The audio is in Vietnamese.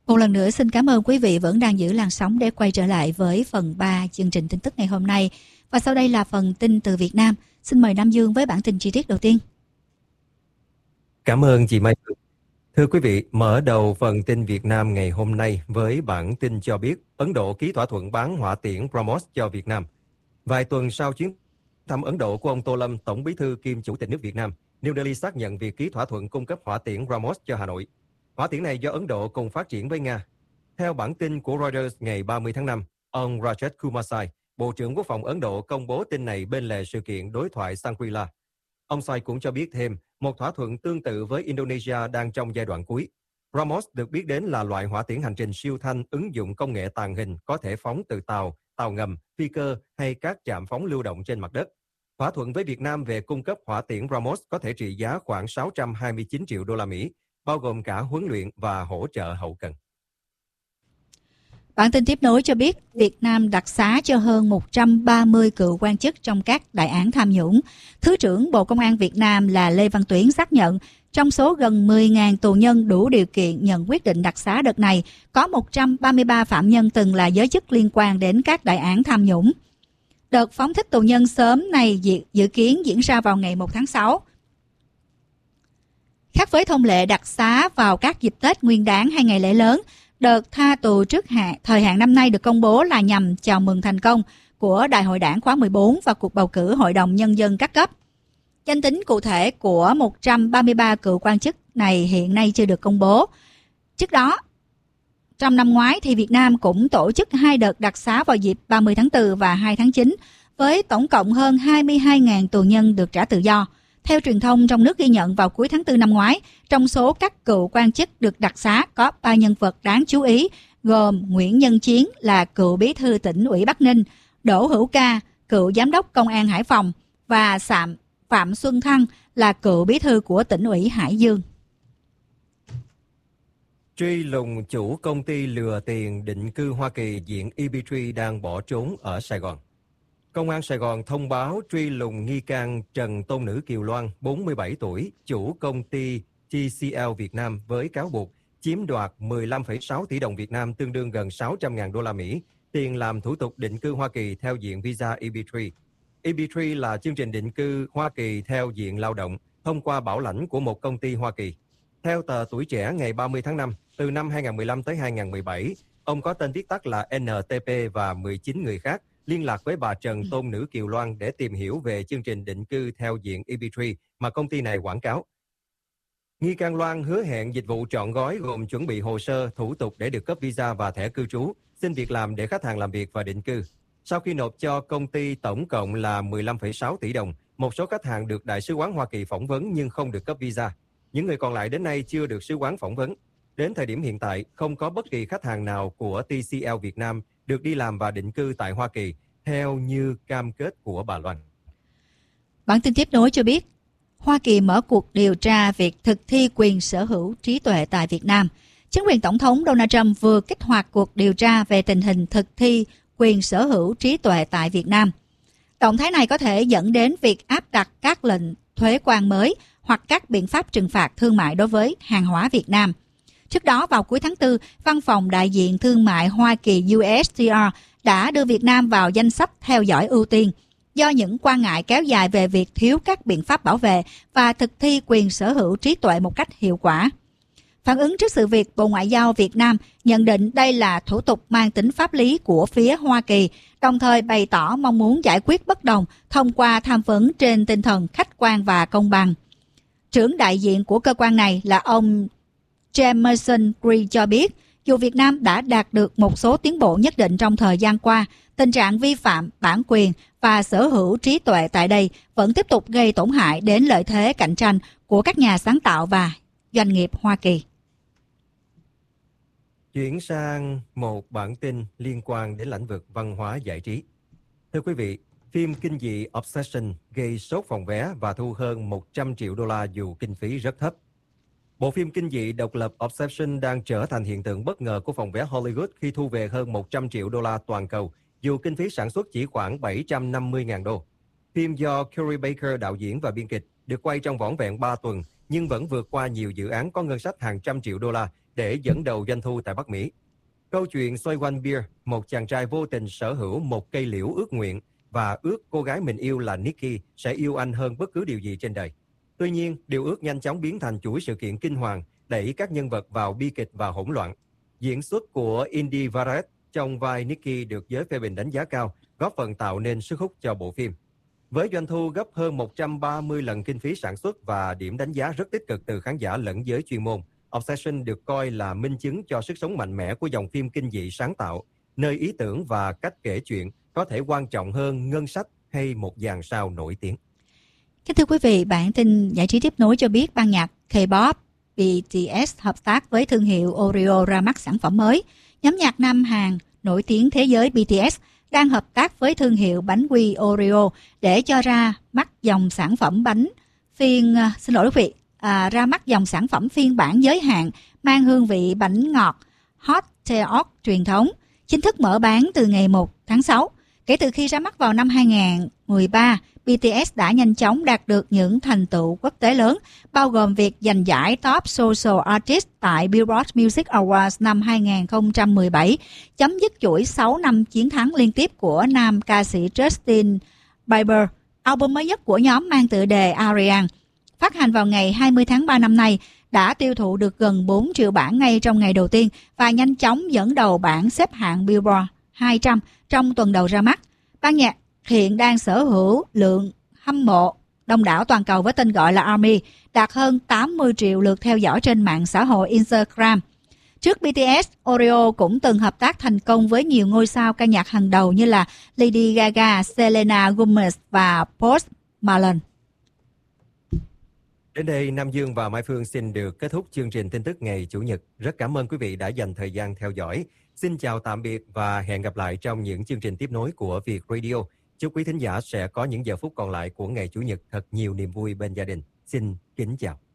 Một lần nữa xin cảm ơn quý vị vẫn đang giữ làn sóng để quay trở lại với phần 3 chương trình tin tức ngày hôm nay. Và sau đây là phần tin từ Việt Nam. Xin mời Nam Dương với bản tin chi tiết đầu tiên. Cảm ơn chị Mai. Thưa quý vị, mở đầu phần tin Việt Nam ngày hôm nay với bản tin cho biết Ấn Độ ký thỏa thuận bán hỏa tiễn BrahMos cho Việt Nam. Vài tuần sau chuyến thăm Ấn Độ của ông Tô Lâm, Tổng Bí thư kiêm Chủ tịch nước Việt Nam, New Delhi xác nhận việc ký thỏa thuận cung cấp hỏa tiễn BrahMos cho Hà Nội. Hỏa tiễn này do Ấn Độ cùng phát triển với Nga. Theo bản tin của Reuters ngày 30 tháng 5, ông Rajesh Kumar Sai, Bộ trưởng Quốc phòng Ấn Độ công bố tin này bên lề sự kiện đối thoại Shangri-La. Ông Sai cũng cho biết thêm, một thỏa thuận tương tự với Indonesia đang trong giai đoạn cuối. BrahMos được biết đến là loại hỏa tiễn hành trình siêu thanh ứng dụng công nghệ tàng hình có thể phóng từ tàu, tàu ngầm, phi cơ hay các trạm phóng lưu động trên mặt đất. Thỏa thuận với Việt Nam về cung cấp hỏa tiễn BrahMos có thể trị giá khoảng 629 triệu đô la Mỹ, bao gồm cả huấn luyện và hỗ trợ hậu cần. Bản tin tiếp nối cho biết Việt Nam đặc xá cho hơn 130 cựu quan chức trong các đại án tham nhũng. Thứ trưởng Bộ Công an Việt Nam là Lê Văn Tuyến xác nhận trong số gần 10.000 tù nhân đủ điều kiện nhận quyết định đặc xá đợt này, có 133 phạm nhân từng là giới chức liên quan đến các đại án tham nhũng. Đợt phóng thích tù nhân sớm này dự kiến diễn ra vào ngày 1 tháng 6. Khác với thông lệ đặc xá vào các dịp Tết Nguyên đán hay ngày lễ lớn, đợt tha tù trước thời hạn năm nay được công bố là nhằm chào mừng thành công của Đại hội Đảng khóa 14 và cuộc bầu cử Hội đồng Nhân dân các cấp. Danh tính cụ thể của 133 cựu quan chức này hiện nay chưa được công bố. Trước đó, trong năm ngoái thì Việt Nam cũng tổ chức 2 đợt đặc xá vào dịp 30 tháng 4 và 2 tháng 9, với tổng cộng hơn 22.000 tù nhân được trả tự do. Theo truyền thông trong nước ghi nhận vào cuối tháng 4 năm ngoái, trong số các cựu quan chức được đặc xá có 3 nhân vật đáng chú ý, gồm Nguyễn Nhân Chiến là cựu bí thư tỉnh ủy Bắc Ninh, Đỗ Hữu Ca, cựu giám đốc công an Hải Phòng và Phạm Xuân Thăng là cựu bí thư của tỉnh ủy Hải Dương. Truy lùng chủ công ty lừa tiền định cư Hoa Kỳ diện EB3 đang bỏ trốn ở Sài Gòn. Công an Sài Gòn thông báo truy lùng nghi can Trần Tôn Nữ Kiều Loan, 47 tuổi, chủ công ty TCL Việt Nam với cáo buộc chiếm đoạt 15,6 tỷ đồng Việt Nam tương đương gần 600.000 đô la Mỹ, tiền làm thủ tục định cư Hoa Kỳ theo diện visa EB3. EB3 là chương trình định cư Hoa Kỳ theo diện lao động thông qua bảo lãnh của một công ty Hoa Kỳ. Theo tờ Tuổi Trẻ ngày 30 tháng 5, từ năm 2015 tới 2017, ông có tên viết tắt là NTP và 19 người khác liên lạc với bà Trần Tôn Nữ Kiều Loan để tìm hiểu về chương trình định cư theo diện EB3 mà công ty này quảng cáo. Nghi can Loan hứa hẹn dịch vụ trọn gói gồm chuẩn bị hồ sơ, thủ tục để được cấp visa và thẻ cư trú, xin việc làm để khách hàng làm việc và định cư. Sau khi nộp cho công ty tổng cộng là 15,6 tỷ đồng, một số khách hàng được Đại sứ quán Hoa Kỳ phỏng vấn nhưng không được cấp visa. Những người còn lại đến nay chưa được sứ quán phỏng vấn. Đến thời điểm hiện tại, không có bất kỳ khách hàng nào của TCL Việt Nam được đi làm và định cư tại Hoa Kỳ, theo như cam kết của bà Loan. Bản tin tiếp nối cho biết, Hoa Kỳ mở cuộc điều tra việc thực thi quyền sở hữu trí tuệ tại Việt Nam. Chính quyền Tổng thống Donald Trump vừa kích hoạt cuộc điều tra về tình hình thực thi quyền sở hữu trí tuệ tại Việt Nam. Động thái này có thể dẫn đến việc áp đặt các lệnh thuế quan mới hoặc các biện pháp trừng phạt thương mại đối với hàng hóa Việt Nam. Trước đó, vào cuối tháng 4, Văn phòng Đại diện Thương mại Hoa Kỳ USTR đã đưa Việt Nam vào danh sách theo dõi ưu tiên do những quan ngại kéo dài về việc thiếu các biện pháp bảo vệ và thực thi quyền sở hữu trí tuệ một cách hiệu quả. Phản ứng trước sự việc, Bộ Ngoại giao Việt Nam nhận định đây là thủ tục mang tính pháp lý của phía Hoa Kỳ, đồng thời bày tỏ mong muốn giải quyết bất đồng thông qua tham vấn trên tinh thần khách quan và công bằng. Trưởng đại diện của cơ quan này là ông Jameson Green cho biết, dù Việt Nam đã đạt được một số tiến bộ nhất định trong thời gian qua, tình trạng vi phạm bản quyền và sở hữu trí tuệ tại đây vẫn tiếp tục gây tổn hại đến lợi thế cạnh tranh của các nhà sáng tạo và doanh nghiệp Hoa Kỳ. Chuyển sang một bản tin liên quan đến lĩnh vực văn hóa giải trí. Thưa quý vị, phim kinh dị Obsession gây sốt phòng vé và thu hơn 100 triệu đô la dù kinh phí rất thấp. Bộ phim kinh dị độc lập Obsession đang trở thành hiện tượng bất ngờ của phòng vé Hollywood khi thu về hơn 100 triệu đô la toàn cầu, dù kinh phí sản xuất chỉ khoảng 750.000 đô. Phim do Curry Baker đạo diễn và biên kịch, được quay trong vỏn vẹn 3 tuần, nhưng vẫn vượt qua nhiều dự án có ngân sách hàng trăm triệu đô la để dẫn đầu doanh thu tại Bắc Mỹ. Câu chuyện xoay quanh Bear, một chàng trai vô tình sở hữu một cây liễu ước nguyện và ước cô gái mình yêu là Nikki sẽ yêu anh hơn bất cứ điều gì trên đời. Tuy nhiên, điều ước nhanh chóng biến thành chuỗi sự kiện kinh hoàng, đẩy các nhân vật vào bi kịch và hỗn loạn. Diễn xuất của Indy Varett trong vai Nikki được giới phê bình đánh giá cao, góp phần tạo nên sức hút cho bộ phim. Với doanh thu gấp hơn 130 lần kinh phí sản xuất và điểm đánh giá rất tích cực từ khán giả lẫn giới chuyên môn, Obsession được coi là minh chứng cho sức sống mạnh mẽ của dòng phim kinh dị sáng tạo, nơi ý tưởng và cách kể chuyện có thể quan trọng hơn ngân sách hay một dàn sao nổi tiếng. Kính thưa quý vị, bản tin giải trí tiếp nối cho biết ban nhạc K-pop BTS hợp tác với thương hiệu Oreo ra mắt sản phẩm mới. Nhóm nhạc Nam Hàn nổi tiếng thế giới BTS đang hợp tác với thương hiệu bánh quy Oreo để cho ra mắt dòng sản phẩm ra mắt dòng sản phẩm phiên bản giới hạn mang hương vị bánh ngọt Hot Teok truyền thống, chính thức mở bán từ ngày 1 tháng 6. Kể từ khi ra mắt vào năm 2013, BTS đã nhanh chóng đạt được những thành tựu quốc tế lớn, bao gồm việc giành giải Top Social Artist tại Billboard Music Awards năm 2017, chấm dứt chuỗi 6 năm chiến thắng liên tiếp của nam ca sĩ Justin Bieber. Album mới nhất của nhóm mang tựa đề Ariane, phát hành vào ngày 20 tháng 3 năm nay, đã tiêu thụ được gần 4 triệu bản ngay trong ngày đầu tiên và nhanh chóng dẫn đầu bảng xếp hạng Billboard 200 trong tuần đầu ra mắt. Ban nhạc hiện đang sở hữu lượng hâm mộ đông đảo toàn cầu với tên gọi là ARMY, đạt hơn 80 triệu lượt theo dõi trên mạng xã hội Instagram. Trước BTS, Oreo cũng từng hợp tác thành công với nhiều ngôi sao ca nhạc hàng đầu như là Lady Gaga, Selena Gomez và Post Malone. Đến đây, Nam Dương và Mai Phương xin được kết thúc chương trình tin tức ngày Chủ nhật. Rất cảm ơn quý vị đã dành thời gian theo dõi. Xin chào tạm biệt và hẹn gặp lại trong những chương trình tiếp nối của Việt Radio. Chúc quý thính giả sẽ có những giờ phút còn lại của ngày Chủ nhật thật nhiều niềm vui bên gia đình. Xin kính chào.